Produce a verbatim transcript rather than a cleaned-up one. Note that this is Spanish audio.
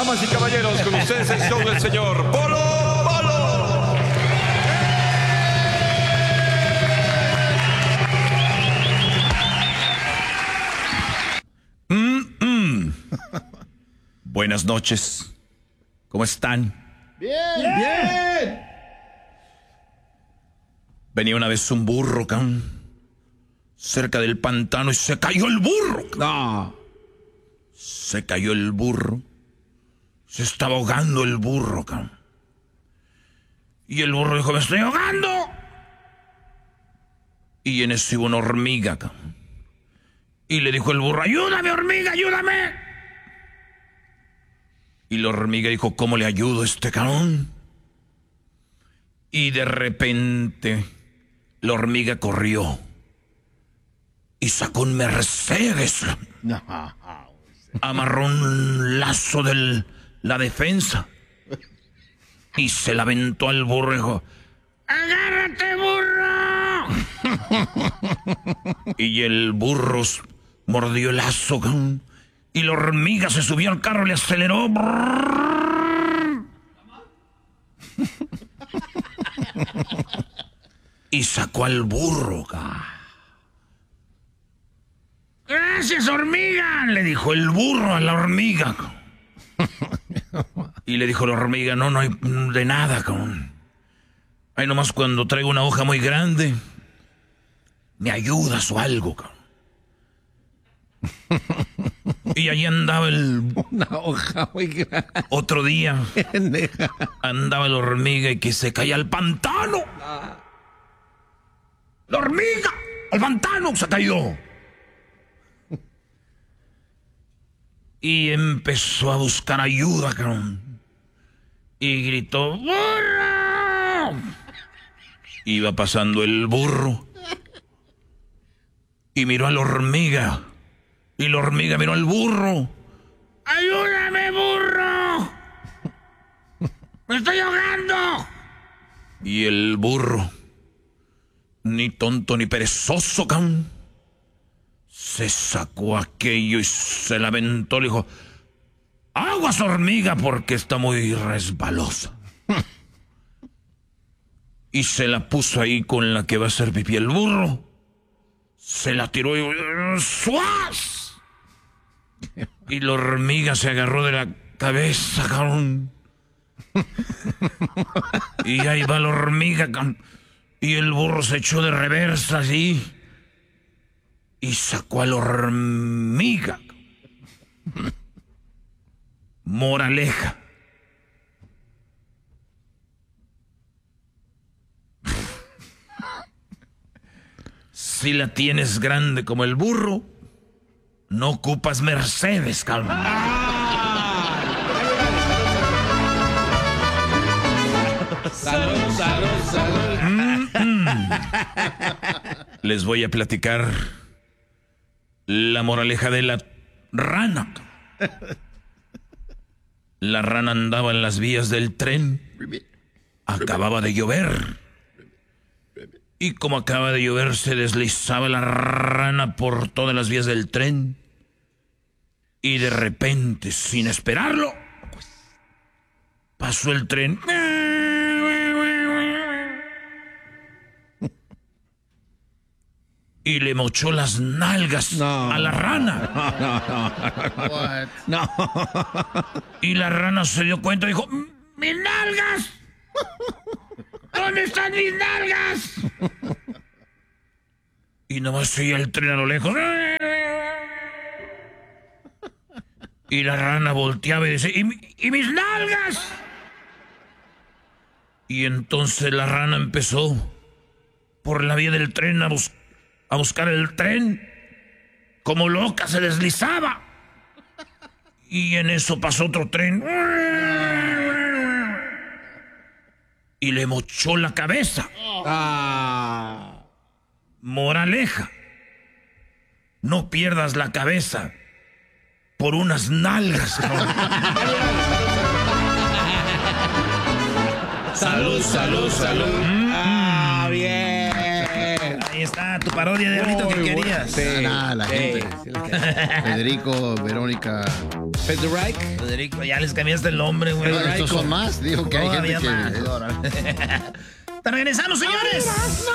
Damas y caballeros, con ustedes el show del señor Polo Polo. Mm, mm. Buenas noches. ¿Cómo están? Bien, bien. Venía una vez un burro, cabrón, cerca del pantano y se cayó el burro. No. Se cayó el burro. Se estaba ahogando el burro, cabrón. Y el burro dijo, me estoy ahogando. Y en eso iba una hormiga, cabrón. Y le dijo el burro, ayúdame, hormiga, ayúdame. Y la hormiga dijo, ¿cómo le ayudo a este cabrón? Y de repente la hormiga corrió y sacó un Mercedes. No. Amarró un lazo de la defensa y se la aventó al burro y dijo, ¡agárrate, burro! Y el burro mordió el lazo, cabrón, y la hormiga se subió al carro y le aceleró. Y sacó al burro, cabrón. Gracias, hormiga, le dijo el burro a la hormiga. Y le dijo la hormiga, no, no hay de nada, cabrón. Ahí nomás cuando traigo una hoja muy grande, me ayudas o algo, cabrón. Y allí andaba el... Una hoja muy grande. Otro día andaba la hormiga y que se caía al pantano. La hormiga, al pantano se cayó. Y empezó a buscar ayuda, cabrón. Y gritó, ¡burro! Iba pasando el burro. Y miró a la hormiga. Y la hormiga miró al burro. ¡Ayúdame, burro! ¡Me estoy ahogando! Y el burro, ni tonto ni perezoso, cabrón, se sacó aquello y se la aventó. Le dijo, aguas, hormiga, porque está muy resbalosa. Y se la puso ahí con la que va a hacer pipí el burro. Se la tiró y ¡suaz! Y la hormiga se agarró de la cabeza, cabrón. Y ahí va la hormiga, cabrón. Y el burro se echó de reversa así. Y sacó a la hormiga. Moraleja. Si la tienes grande como el burro, no ocupas Mercedes, cabrón. Salud, salud, salud. Mm, mm. Les voy a platicar la moraleja de la rana. La rana andaba en las vías del tren. Acababa de llover. Y como acaba de llover, se deslizaba la rana por todas las vías del tren. Y de repente, sin esperarlo, pasó el tren. Y le mochó las nalgas no, a la rana. No, no, no, no. No. Y la rana se dio cuenta y dijo, ¡mis nalgas! ¿Dónde están mis nalgas? Y nomás seguía el tren a lo lejos. Y la rana volteaba y decía, ¿y, y mis nalgas? Y entonces la rana empezó por la vía del tren a, bus a buscar el tren. Como loca se deslizaba. Y en eso pasó otro tren. Y le mochó la cabeza. Ah. Moraleja. No pierdas la cabeza por unas nalgas. Salud, salud, salud. Mm. Ah, bien. Ahí está tu parodia de Diablito que Muy bueno. querías. Sí. Ah, la Sí, gente. sí, la gente. Federico, Verónica. Federico. Federico, ya les cambiaste el nombre, güey. Bueno, estos son más. Digo que hay gente Todavía que. más. Órale. Te regresamos, señores.